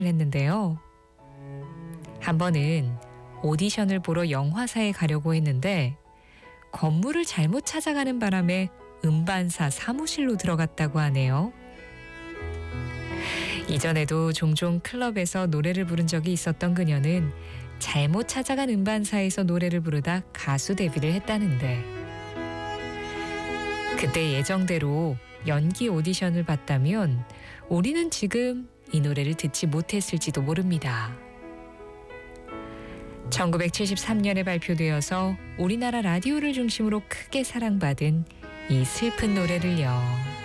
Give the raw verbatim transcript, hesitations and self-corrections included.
했는데요. 한 번은 오디션을 보러 영화사에 가려고 했는데 건물을 잘못 찾아가는 바람에 음반사 사무실로 들어갔다고 하네요. 이전에도 종종 클럽에서 노래를 부른 적이 있었던 그녀는 잘못 찾아간 음반사에서 노래를 부르다 가수 데뷔를 했다는데, 그때 예정대로 연기 오디션을 봤다면 우리는 지금 이 노래를 듣지 못했을지도 모릅니다. 천구백칠십삼 년에 발표되어서 우리나라 라디오를 중심으로 크게 사랑받은 이 슬픈 노래를요.